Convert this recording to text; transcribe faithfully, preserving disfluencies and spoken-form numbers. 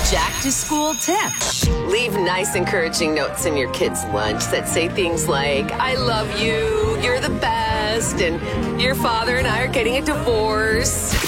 Jack to School tip. Leave nice, encouraging notes in your kids' lunch that say things like, I love you, you're the best, and your father and I are getting a divorce.